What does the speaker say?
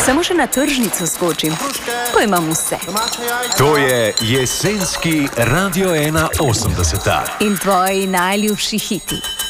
Samo še na tržnico skočim, pa imam vse. To je jesenski Radio 1 80. In tvoji najljubši hiti.